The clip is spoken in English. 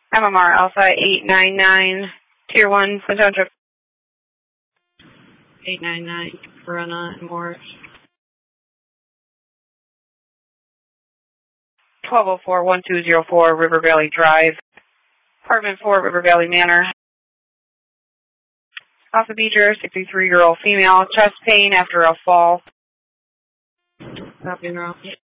MMR Alpha 899, Tier 1, Flint Township. 899, Corona and Morris. 1204-1204 River Valley Drive, Apartment 4, River Valley Manor. Alpha Beecher, 63-year-old female, chest pain after a fall. Copy,